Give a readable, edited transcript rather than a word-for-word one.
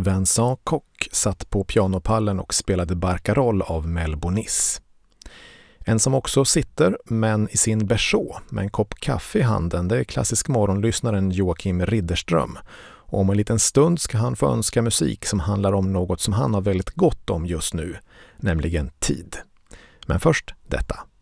Vincent Koch satt på pianopallen och spelade Barcarolle av Melbonis. En som också sitter, men i sin berså, med en kopp kaffe i handen, det är klassisk morgonlyssnaren Joakim Ridderström. Och om en liten stund ska han få önska musik som handlar om något som han har väldigt gott om just nu, nämligen tid. Men först detta.